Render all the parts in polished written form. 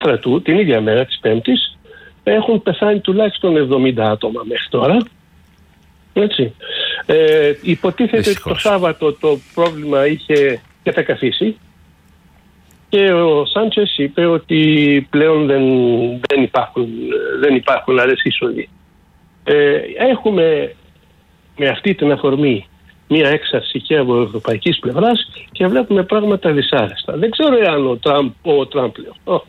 στρατού την ίδια μέρα της Πέμπτης έχουν πεθάνει τουλάχιστον 70 άτομα μέχρι τώρα. Έτσι. Υποτίθεται ότι το Σάββατο το πρόβλημα είχε κατακαθίσει και ο Σάντσες είπε ότι πλέον δεν υπάρχουν άλλες είσοδοι. Έχουμε με αυτή την αφορμή μία έξαρση και από ευρωπαϊκής πλευράς και βλέπουμε πράγματα δυσάρεστα. Δεν ξέρω εάν ο Τραμπ λέω.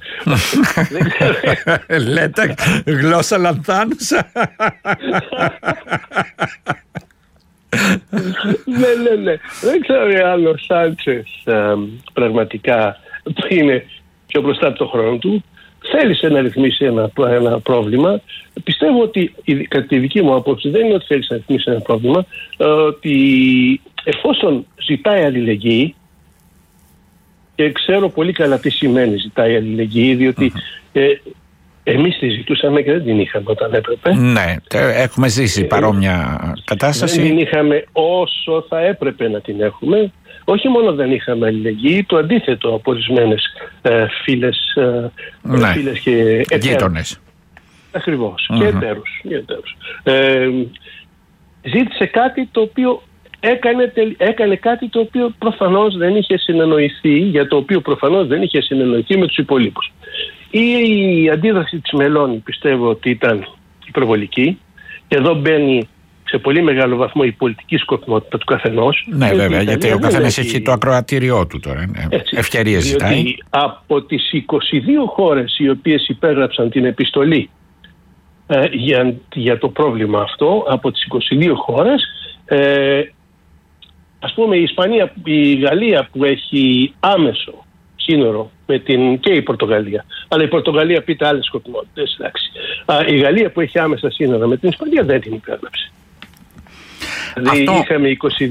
Λέτε γλώσσα λανθάνουσα. Ναι. Δεν ξέρω εάν ο Σάντσες πραγματικά είναι πιο μπροστά από τον χρόνο του. Θέλησε να ρυθμίσει ένα πρόβλημα. Πιστεύω ότι, κατά τη δική μου άποψη, δεν είναι ότι θέλησε να ρυθμίσει ένα πρόβλημα, ότι εφόσον ζητάει αλληλεγγύη, και ξέρω πολύ καλά τι σημαίνει ζητάει αλληλεγγύη, διότι εμείς τη ζητούσαμε και δεν την είχαμε όταν έπρεπε. Ναι, έχουμε ζήσει παρόμοια κατάσταση. Δεν την είχαμε όσο θα έπρεπε να την έχουμε. Όχι μόνο δεν είχαμε αλληλεγγύη, το αντίθετο από ορισμένες φίλες και γείτονες. Ακριβώς, και εταίρους. Ζήτησε κάτι το οποίο έκανε κάτι το οποίο προφανώς δεν είχε συνεννοηθεί, για το οποίο προφανώς δεν είχε συνεννοηθεί με τους υπολείπους. Η αντίδραση της Μελώνη πιστεύω ότι ήταν υπερβολική και εδώ μπαίνει σε πολύ μεγάλο βαθμό η πολιτική σκοπιμότητα του καθενός. Ναι, βέβαια, γιατί ο καθένας έχει το ακροατήριό του τώρα. Ευκαιρίες ζητάει. Από τις 22 χώρες οι οποίες υπέγραψαν την επιστολή για το πρόβλημα αυτό, από τις 22 χώρες, ας πούμε η Γαλλία που έχει άμεσο σύνορο και η Πορτογαλία, αλλά η Πορτογαλία πείτε άλλες σκοπιμότητες, η Γαλλία που έχει άμεσα σύνορα με την Ισπανία δεν την υπέγραψε. Δηλαδή είχαμε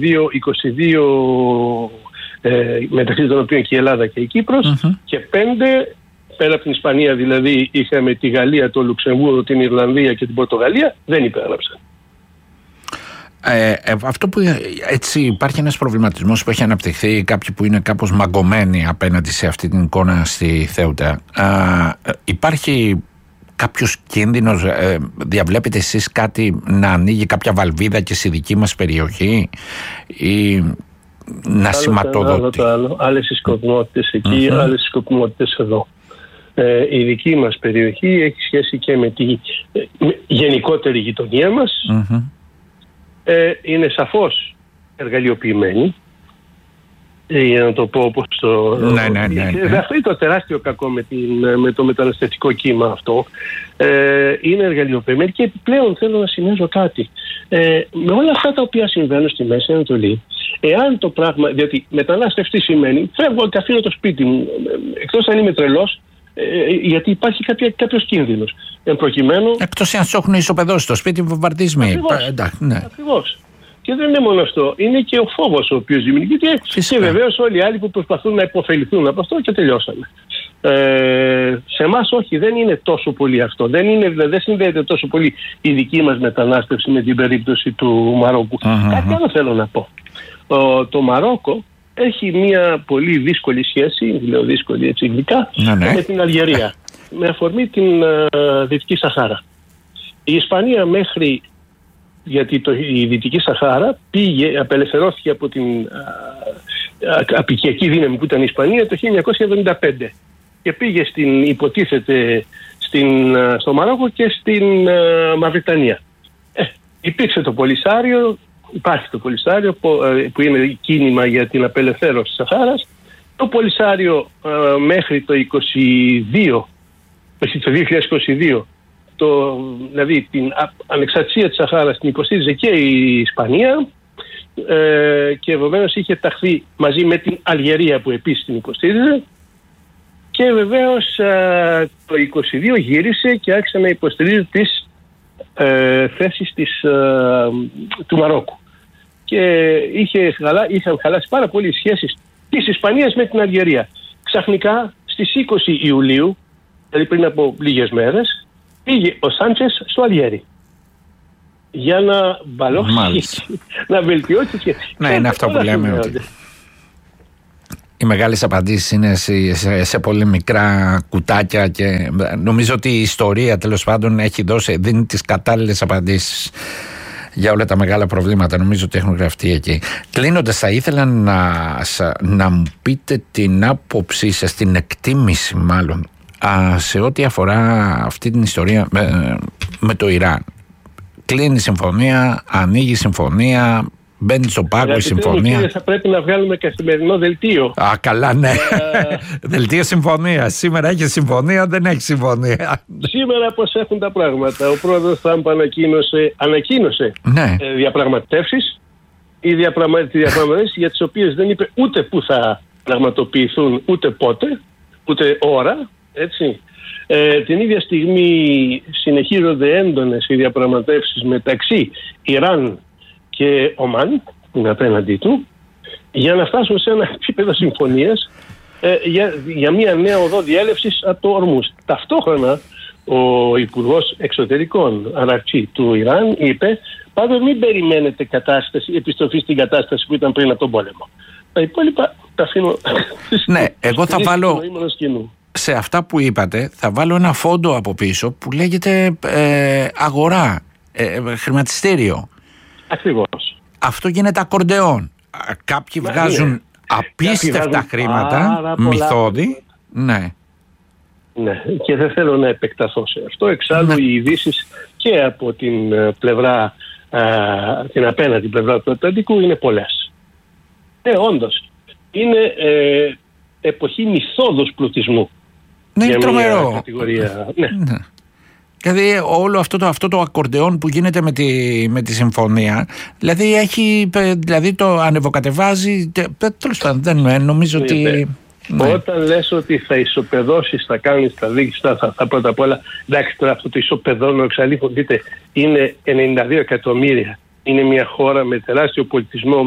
22 μεταξύ των οποίων και η Ελλάδα και η Κύπρος και 5 πέρα από την Ισπανία, δηλαδή είχαμε τη Γαλλία, το Λουξεμβούργο, την Ιρλανδία και την Πορτογαλία, δεν υπέγραψαν. Αυτό που έτσι υπάρχει ένας προβληματισμός που έχει αναπτυχθεί, κάποιοι που είναι κάπως μαγκωμένοι απέναντι σε αυτή την εικόνα στη Θέουτα. Υπάρχει κάποιος κίνδυνος, διαβλέπετε εσείς κάτι να ανοίγει κάποια βαλβίδα και στη δική μας περιοχή ή να σηματοδοτεί? Άλλες οι σκοπιμότητες εκεί, άλλες οι σκοπιμότητες εδώ. Η δική μας περιοχή έχει σχέση και με τη γενικότερη γειτονία μας. Είναι σαφώς εργαλειοποιημένη, για να το πω όπως το... Ναι. Αυτό είναι το τεράστιο κακό με το μεταναστευτικό κύμα αυτό. Είναι εργαλειοποιημένη και επιπλέον θέλω να σημαίνω κάτι. Με όλα αυτά τα οποία συμβαίνουν στη Μέση Ανατολή, εάν το πράγμα, διότι μετανάστευση σημαίνει φεύγω και αφήνω το σπίτι μου, εκτός αν είμαι τρελός, γιατί υπάρχει κάποιος κίνδυνος. Εκτός αν σου έχουν ισοπεδώσει το σπίτι, βομβαρδισμοί. Ακριβώς. Και δεν είναι μόνο αυτό. Είναι και ο φόβος ο οποίος δημιουργείται και βεβαίως όλοι οι άλλοι που προσπαθούν να υποφεληθούν από αυτό και τελειώσαμε. Σε εμάς όχι, δεν είναι τόσο πολύ αυτό. Δεν συνδέεται τόσο πολύ η δική μας μετανάστευση με την περίπτωση του Μαρόκου. Κάτι άλλο θέλω να πω. Το Μαρόκο έχει μια πολύ δύσκολη σχέση, λέω δύσκολη έτσι γλυκά, με την Αλγερία. Με αφορμή την Δυτική Σαχάρα. Η Ισπανία γιατί η Δυτική Σαχάρα απελευθερώθηκε από την απικιακή δύναμη που ήταν η Ισπανία το 1975 και πήγε υποτίθεται στο Μαρόκο και στην Μαυριτανία. Υπήρξε το Πολυσάριο, υπάρχει το Πολυσάριο που είναι κίνημα για την απελευθέρωση της Σαχάρας. Το Πολυσάριο μέχρι το 2022, δηλαδή την ανεξαρτησία της Σαχάρας την υποστήριζε και η Ισπανία και επομένως είχε ταχθεί μαζί με την Αλγερία που επίσης την υποστήριζε και βεβαίως το 2022 γύρισε και άρχισε να υποστηρίζει τις θέσεις του Μαρόκου και είχαν χαλάσει πάρα πολύ οι σχέσεις της Ισπανίας με την Αλγερία. Ξαφνικά στις 20 Ιουλίου, δηλαδή πριν από λίγες μέρες, πήγε ο Σάντσες στο Αλγέρι για να μπαλώσει, να βελτιώσει και... Ναι, είναι αυτό που λέμε ότι Οι μεγάλες απαντήσεις είναι σε πολύ μικρά κουτάκια και νομίζω ότι η ιστορία τέλος πάντων δίνει τις κατάλληλες απαντήσεις για όλα τα μεγάλα προβλήματα. Νομίζω ότι έχουν γραφτεί εκεί. Κλείνοντας, θα ήθελα να μου πείτε την άποψή σας, την εκτίμηση μάλλον, σε ό,τι αφορά αυτή την ιστορία με το Ιράν. Κλείνει η συμφωνία, ανοίγει η συμφωνία, μπαίνει στο πάγκο η συμφωνία. Θα πρέπει να βγάλουμε καθημερινό δελτίο. Καλά, ναι. Δελτίο συμφωνία. Σήμερα έχει συμφωνία, δεν έχει συμφωνία. Σήμερα πώς έχουν τα πράγματα. Ο πρόεδρος Τραμπ ανακοίνωσε διαπραγματεύσεις. Οι διαπραγματεύσεις για τις οποίες δεν είπε ούτε που θα πραγματοποιηθούν, ούτε πότε, ούτε ώρα. Έτσι. Την ίδια στιγμή συνεχίζονται έντονες οι διαπραγματεύσεις μεταξύ Ιράν και Ομάν, που είναι απέναντί του, για να φτάσουμε σε ένα επίπεδο συμφωνίας για μια νέα οδό διέλευσης από το Ορμούζ. Ταυτόχρονα ο Υπουργός Εξωτερικών Αρακτσί του Ιράν είπε: πάντως μην περιμένετε επιστροφή στην κατάσταση που ήταν πριν από τον πόλεμο. Τα υπόλοιπα τα αφήνω. Ναι, εγώ θα βάλω σε αυτά που είπατε, θα βάλω ένα φόντο από πίσω που λέγεται αγορά, χρηματιστήριο. Ακριβώς. Αυτό γίνεται ακορντεόν. Κάποιοι βγάζουν απίστευτα χρήματα, μυθώδη. Ναι. Ναι, και δεν θέλω να επεκταθώ σε αυτό. Εξάλλου οι ειδήσεις και από την πλευρά, την απέναντι πλευρά του Ατλαντικού είναι πολλές. Όντως, είναι εποχή μυθώδους πλουτισμού. Ναι, είναι τρομερό. Κατηγορία. Ναι. Δηλαδή όλο αυτό το ακορντεόν που γίνεται με τη συμφωνία, δηλαδή το ανεβοκατεβάζει, τέλος πάντων δεν νομίζω ότι... Όταν λες ότι θα ισοπεδώσεις, θα κάνεις τα δίκτυα, θα πρώτα απ' όλα, εντάξει τώρα αυτό το ισοπεδώνω εξαλείφων, δείτε, είναι 92 εκατομμύρια, είναι μια χώρα με τεράστιο πολιτισμό,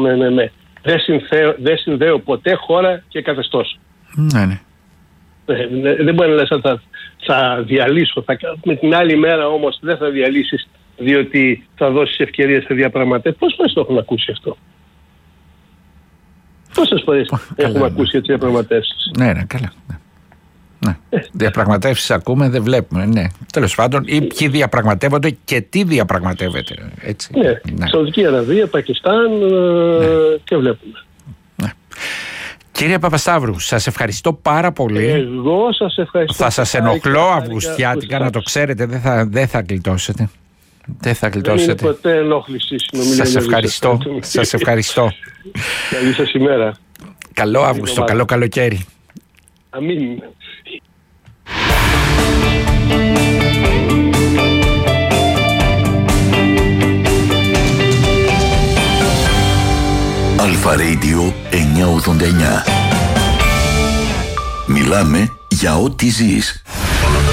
δεν συνδέω ποτέ χώρα και καθεστώς. Ναι. Δεν μπορεί να λες θα διαλύσω, με την άλλη μέρα όμως δεν θα διαλύσεις διότι θα δώσεις ευκαιρίες σε διαπραγματεύσεις. Πώς φορές το έχουν ακούσει αυτό? Πόσες φορές έχουμε ακούσει έτσι διαπραγματεύσεις? Ναι, καλά. Ναι. Διαπραγματεύσεις ακούμε, δεν βλέπουμε. Ναι. Τέλος πάντων, ή ποιοι διαπραγματεύονται και τι διαπραγματεύεται. Έτσι. Ναι. Σαουδική Αραβία, Πακιστάν και βλέπουμε. Ναι. Κύριε Παπασταύρου, σας ευχαριστώ πάρα πολύ. Εγώ σας ευχαριστώ. Θα σας ενοχλώ αυγουστιάτικα, να το ξέρετε, δεν θα γλιτώσετε. Δεν θα γλιτώσετε. Δεν είναι ποτέ ενόχληση συνομιλία. Σας ευχαριστώ. Καλή σας ημέρα. Καλό Αύγουστο, καλό καλοκαίρι. Αμήν. Αλφα Radio 989. Μιλάμε για ό,τι ζεις.